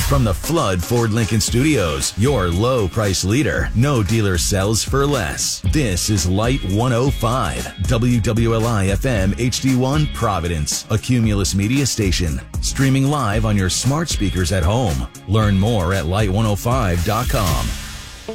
From the Flood Ford Lincoln Studios, your low price leader. No dealer sells for less. This is Light 105, WWLI FM HD1 Providence, a Cumulus media station. Streaming live on your smart speakers at home. Learn more at light105.com.